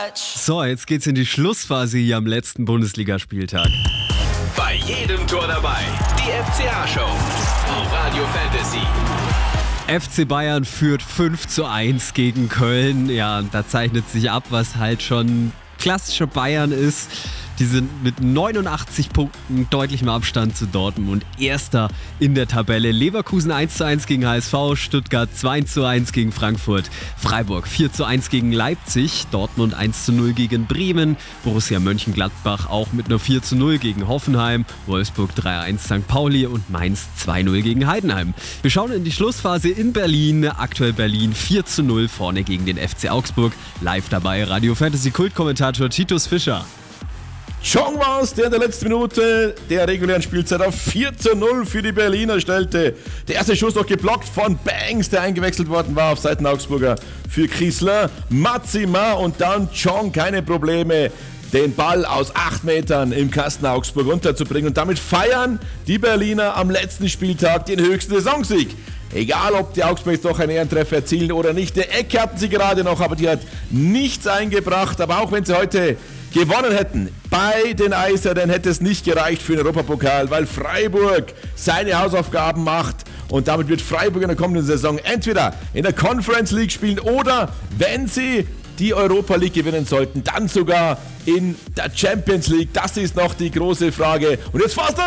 So, jetzt geht's in die Schlussphase hier am letzten Bundesligaspieltag. Bei jedem Tor dabei, die FCA-Show auf Radio Fantasy. FC Bayern führt 5:1 gegen Köln. Ja, da zeichnet sich ab, was halt schon klassische Bayern ist. Die sind mit 89 Punkten deutlich im Abstand zu Dortmund Erster in der Tabelle. Leverkusen 1:1 gegen HSV, Stuttgart 2:1 gegen Frankfurt, Freiburg 4:1 gegen Leipzig, Dortmund 1:0 gegen Bremen, Borussia Mönchengladbach auch mit einer 4:0 gegen Hoffenheim, Wolfsburg 3:1 St. Pauli und Mainz 2:0 gegen Heidenheim. Wir schauen in die Schlussphase in Berlin. Aktuell Berlin 4:0 vorne gegen den FC Augsburg. Live dabei Radio Fantasy Kultkommentator Titus Fischer. Chong war's, der in der letzten Minute der regulären Spielzeit auf 4:0 für die Berliner stellte. Der erste Schuss noch geblockt von Banks, der eingewechselt worden war auf Seiten Augsburger für Chrislin. Matsima und dann Chong, keine Probleme, den Ball aus 8 Metern im Kasten Augsburg unterzubringen. Und damit feiern die Berliner am letzten Spieltag den höchsten Saisonsieg. Egal, ob die Augsburger doch einen Ehrentreffer erzielen oder nicht. Der Ecke hatten sie gerade noch, aber die hat nichts eingebracht. Aber auch wenn sie heute gewonnen hätten bei den Eisernen, hätte es nicht gereicht für den Europapokal, weil Freiburg seine Hausaufgaben macht. Und damit wird Freiburg in der kommenden Saison entweder in der Conference League spielen oder, wenn sie die Europa League gewinnen sollten, dann sogar in der Champions League. Das ist noch die große Frage. Und jetzt fast